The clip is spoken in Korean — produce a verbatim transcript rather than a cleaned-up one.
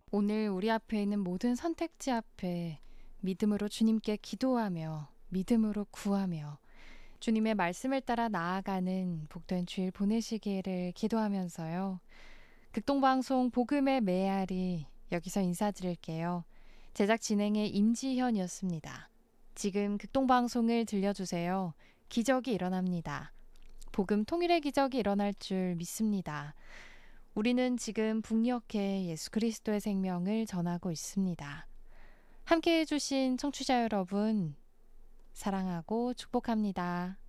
오늘 우리 앞에 있는 모든 선택지 앞에 믿음으로 주님께 기도하며 믿음으로 구하며 주님의 말씀을 따라 나아가는 복된 주일 보내시기를 기도하면서요. 극동방송 복음의 메아리 여기서 인사드릴게요. 제작 진행의 임지현이었습니다. 지금 극동방송을 들려주세요. 기적이 일어납니다. 복음 통일의 기적이 일어날 줄 믿습니다. 우리는 지금 북녘에 예수 그리스도의 생명을 전하고 있습니다. 함께해 주신 청취자 여러분, 사랑하고 축복합니다.